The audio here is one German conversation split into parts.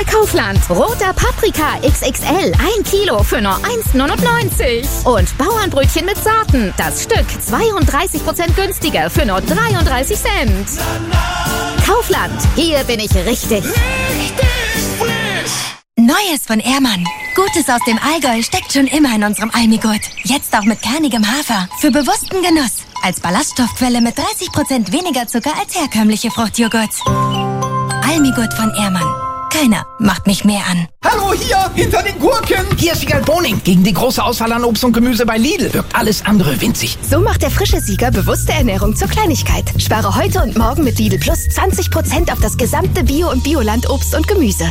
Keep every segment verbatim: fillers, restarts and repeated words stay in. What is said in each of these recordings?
bei Kaufland. Roter Paprika X X L, ein Kilo für nur eins neunundneunzig. Und Bauernbrötchen mit Sorten, das Stück zweiunddreißig Prozent günstiger für nur dreiunddreißig Cent. Kaufland, hier bin ich richtig. Richtig frisch! Neues von Ehrmann. Gutes aus dem Allgäu steckt schon immer in unserem Almigurt. Jetzt auch mit kernigem Hafer. Für bewussten Genuss. Als Ballaststoffquelle mit dreißig Prozent weniger Zucker als herkömmliche Fruchtjoghurts. Almigurt von Ehrmann. Keiner macht mich mehr an. Hallo, hier, hinter den Gurken. Hier ist Sieger Boning. Gegen die große Auswahl an Obst und Gemüse bei Lidl wirkt alles andere winzig. So macht der frische Sieger bewusste Ernährung zur Kleinigkeit. Spare heute und morgen mit Lidl Plus zwanzig Prozent auf das gesamte Bio- und Bioland Obst und Gemüse.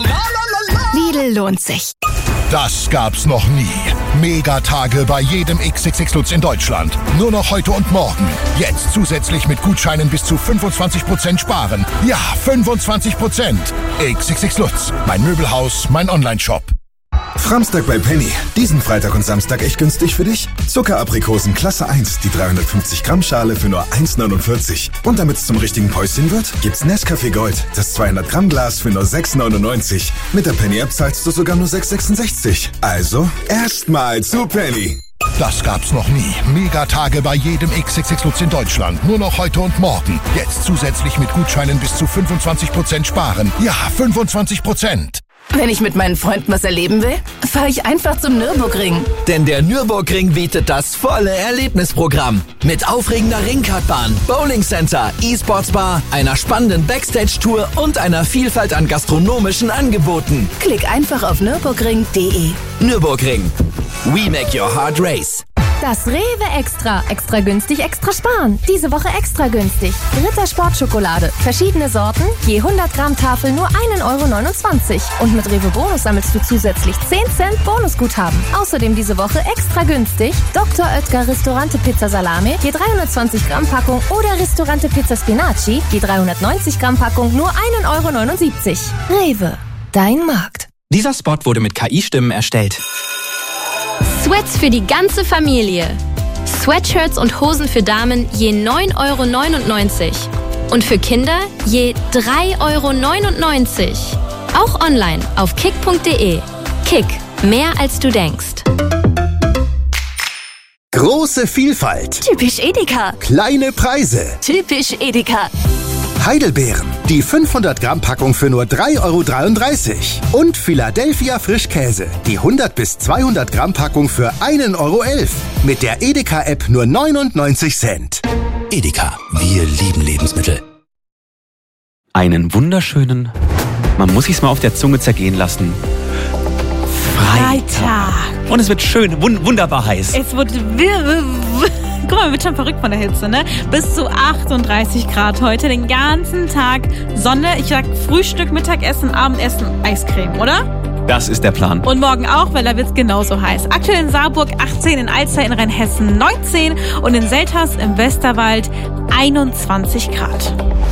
Lidl lohnt sich. Das gab's noch nie. Megatage bei jedem X X X Lutz in Deutschland. Nur noch heute und morgen. Jetzt zusätzlich mit Gutscheinen bis zu fünfundzwanzig Prozent sparen. Ja, fünfundzwanzig Prozent. X X X Lutz. Mein Möbelhaus, mein Onlineshop. Framstag bei Penny. Diesen Freitag und Samstag echt günstig für dich? Zuckeraprikosen Klasse eins, die dreihundertfünfzig Gramm Schale für nur eins neunundvierzig. Und damit es zum richtigen Päuschen wird, gibt's Nescafé Gold, das zweihundert Gramm Glas für nur sechs neunundneunzig. Mit der Penny App zahlst du sogar nur sechs sechsundsechzig. Also, erstmal zu Penny. Das gab's noch nie. Megatage bei jedem X X X Lutz in Deutschland. Nur noch heute und morgen. Jetzt zusätzlich mit Gutscheinen bis zu fünfundzwanzig Prozent sparen. Ja, fünfundzwanzig Prozent. Wenn ich mit meinen Freunden was erleben will, fahre ich einfach zum Nürburgring. Denn der Nürburgring bietet das volle Erlebnisprogramm. Mit aufregender Ringkartbahn, Bowlingcenter, E-Sports-Bar, einer spannenden Backstage-Tour und einer Vielfalt an gastronomischen Angeboten. Klick einfach auf nürburgring punkt de. Nürburgring. We make your heart race. Das Rewe Extra. Extra günstig, extra sparen. Diese Woche extra günstig. Ritter Sportschokolade. Verschiedene Sorten. Je hundert Gramm Tafel nur ein Euro neunundzwanzig. Und mit Rewe Bonus sammelst du zusätzlich zehn Cent Bonusguthaben. Außerdem diese Woche extra günstig. Doktor Oetker Ristorante Pizza Salame. Je dreihundertzwanzig Gramm Packung. Oder Ristorante Pizza Spinaci. Je dreihundertneunzig Gramm Packung nur ein Euro neunundsiebzig. Rewe. Dein Markt. Dieser Spot wurde mit K I-Stimmen erstellt. Sweats für die ganze Familie. Sweatshirts und Hosen für Damen je neun Euro neunundneunzig. Und für Kinder je drei Euro neunundneunzig. Auch online auf kick punkt de. Kick, mehr als du denkst. Große Vielfalt. Typisch Edeka. Kleine Preise. Typisch Edeka. Heidelbeeren, die fünfhundert Gramm Packung für nur drei Euro dreiunddreißig. Und Philadelphia Frischkäse, die hundert bis zweihundert Gramm Packung für ein Euro elf. Mit der Edeka-App nur neunundneunzig Cent. Edeka, wir lieben Lebensmittel. Einen wunderschönen, man muss sich's mal auf der Zunge zergehen lassen, Freitag. Freitag. Und es wird schön, wund- wunderbar heiß. Es wird... Guck mal, man wird schon verrückt von der Hitze, ne? Bis zu achtunddreißig Grad heute, den ganzen Tag Sonne. Ich sag Frühstück, Mittagessen, Abendessen, Eiscreme, oder? Das ist der Plan. Und morgen auch, weil da wird's genauso heiß. Aktuell in Saarburg achtzehn, in Alzey in Rheinhessen neunzehn und in Selters im Westerwald einundzwanzig Grad.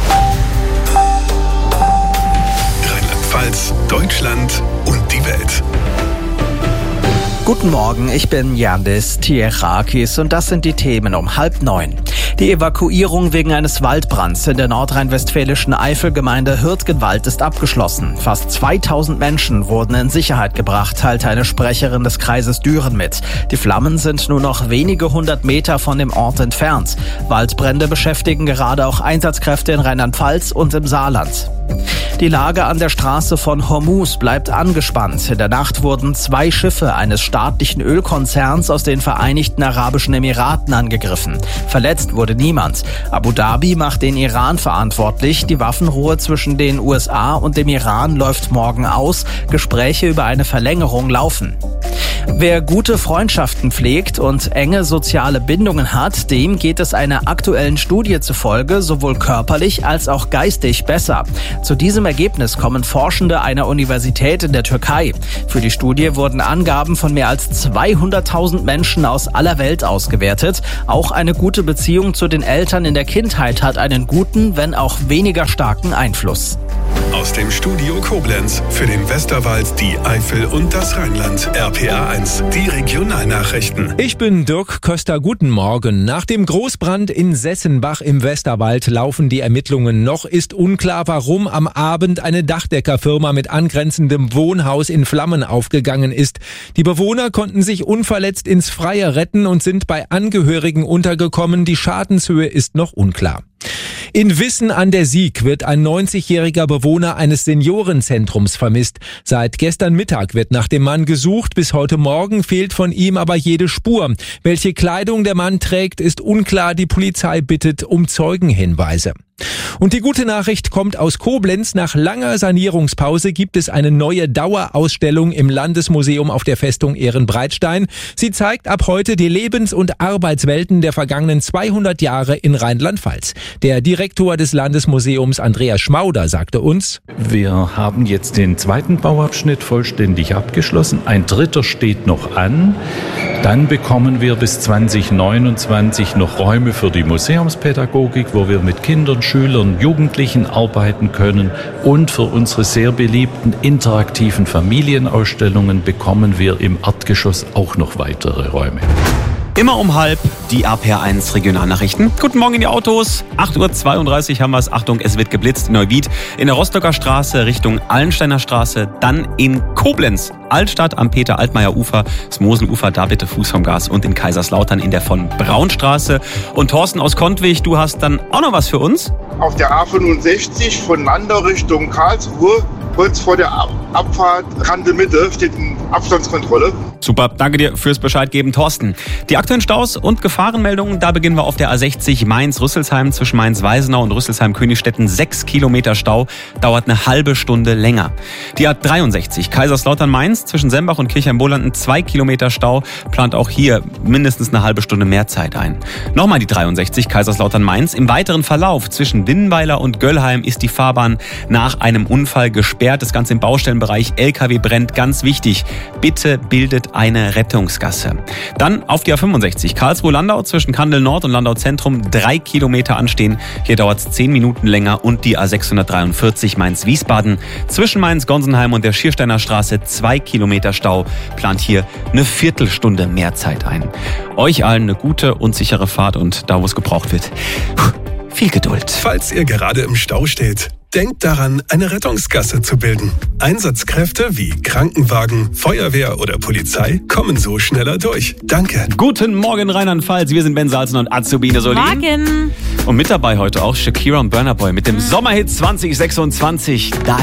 Rheinland-Pfalz, Deutschland und die Welt. Guten Morgen, ich bin Yandis Tierakis und das sind die Themen um halb neun. Die Evakuierung wegen eines Waldbrands in der nordrhein-westfälischen Eifelgemeinde Hürtgenwald ist abgeschlossen. Fast zweitausend Menschen wurden in Sicherheit gebracht, teilte eine Sprecherin des Kreises Düren mit. Die Flammen sind nur noch wenige hundert Meter von dem Ort entfernt. Waldbrände beschäftigen gerade auch Einsatzkräfte in Rheinland-Pfalz und im Saarland. Die Lage an der Straße von Hormuz bleibt angespannt. In der Nacht wurden zwei Schiffe eines staatlichen Ölkonzerns aus den Vereinigten Arabischen Emiraten angegriffen. Verletzt wurde niemand. Abu Dhabi macht den Iran verantwortlich. Die Waffenruhe zwischen den U S A und dem Iran läuft morgen aus. Gespräche über eine Verlängerung laufen. Wer gute Freundschaften pflegt und enge soziale Bindungen hat, dem geht es einer aktuellen Studie zufolge sowohl körperlich als auch geistig besser. Zu diesem Ergebnis kommen Forschende einer Universität in der Türkei. Für die Studie wurden Angaben von mehr als zweihunderttausend Menschen aus aller Welt ausgewertet. Auch eine gute Beziehung zu den Eltern in der Kindheit hat einen guten, wenn auch weniger starken Einfluss. Aus dem Studio Koblenz für den Westerwald, die Eifel und das Rheinland. R P R eins, die Regionalnachrichten. Ich bin Dirk Köster, guten Morgen. Nach dem Großbrand in Sessenbach im Westerwald laufen die Ermittlungen. Noch ist unklar, warum am Abend eine Dachdeckerfirma mit angrenzendem Wohnhaus in Flammen aufgegangen ist. Die Bewohner konnten sich unverletzt ins Freie retten und sind bei Angehörigen untergekommen. Die Schadenshöhe ist noch unklar. In Wissen an der Sieg wird ein neunzigjähriger Bewohner eines Seniorenzentrums vermisst. Seit gestern Mittag wird nach dem Mann gesucht. Bis heute Morgen fehlt von ihm aber jede Spur. Welche Kleidung der Mann trägt, ist unklar. Die Polizei bittet um Zeugenhinweise. Und die gute Nachricht kommt aus Koblenz. Nach langer Sanierungspause gibt es eine neue Dauerausstellung im Landesmuseum auf der Festung Ehrenbreitstein. Sie zeigt ab heute die Lebens- und Arbeitswelten der vergangenen zweihundert Jahre in Rheinland-Pfalz. Der Direktor des Landesmuseums, Andreas Schmauder, sagte uns: Wir haben jetzt den zweiten Bauabschnitt vollständig abgeschlossen. Ein dritter steht noch an. Dann bekommen wir bis zwanzig neunundzwanzig noch Räume für die Museumspädagogik, wo wir mit Kindern, Schülern, Jugendlichen arbeiten können. Und für unsere sehr beliebten interaktiven Familienausstellungen bekommen wir im Erdgeschoss auch noch weitere Räume. Immer um halb die R P R eins Regionalnachrichten. Guten Morgen in die Autos. acht Uhr zweiunddreißig haben wir es. Achtung, es wird geblitzt in Neuwied, in der Rostocker Straße Richtung Allensteiner Straße, dann in Koblenz, Altstadt am Peter-Altmaier-Ufer, das Moselufer, da bitte Fuß vom Gas, und in Kaiserslautern in der von Braunstraße. Und Thorsten aus Kontwig, du hast dann auch noch was für uns? Auf der A fünfundsechzig von Landau Richtung Karlsruhe, kurz vor der Ab- Abfahrt Kante Mitte, steht eine Abstandskontrolle. Super, danke dir fürs Bescheid geben, Thorsten. Die aktuellen Staus und Gefahrenmeldungen, da beginnen wir auf der A sechzig Mainz-Rüsselsheim zwischen Mainz-Weisenau und Rüsselsheim-Königstetten. Sechs Kilometer Stau, dauert eine halbe Stunde länger. Die A dreiundsechzig Kaiserslautern-Mainz zwischen Sembach und Kirchheim-Bolanden. Zwei Kilometer Stau, plant auch hier mindestens eine halbe Stunde mehr Zeit ein. Nochmal die dreiundsechzig Kaiserslautern-Mainz. Im weiteren Verlauf zwischen Winnenweiler und Göllheim ist die Fahrbahn nach einem Unfall gesperrt. Das Ganze im Baustellenbereich, L K W brennt, ganz wichtig. Bitte bildet eine Rettungsgasse. Dann auf die A fünfundsechzig Karlsruhe-Landau zwischen Kandel Nord und Landau Zentrum. Drei Kilometer anstehen. Hier dauert es zehn Minuten länger. Und die A sechshundertdreiundvierzig Mainz-Wiesbaden zwischen Mainz-Gonsenheim und der Schiersteiner Straße. Zwei Kilometer Stau, plant hier eine Viertelstunde mehr Zeit ein. Euch allen eine gute und sichere Fahrt und da, wo es gebraucht wird, viel Geduld. Falls ihr gerade im Stau steht, denkt daran, eine Rettungsgasse zu bilden. Einsatzkräfte wie Krankenwagen, Feuerwehr oder Polizei kommen so schneller durch. Danke. Guten Morgen, Rheinland-Pfalz. Wir sind Ben Salzen und Azubine Solin. Morgen. Und mit dabei heute auch Shakira und Burna Boy mit dem Sommerhit zwanzig sechsundzwanzig. Die.